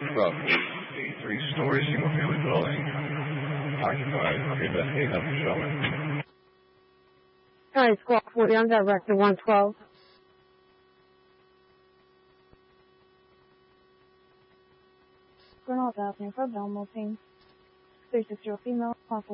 roughly 83 story single-family building occupied. Investigate up showing. Hi, Squawk 40 on Director 112. Grenada Avenue for Belmont, 360 female,